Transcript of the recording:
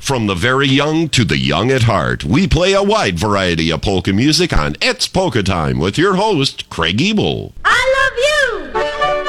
From the very young to the young at heart, we play a wide variety of polka music on It's Polka Time with your host, Craig Ebel.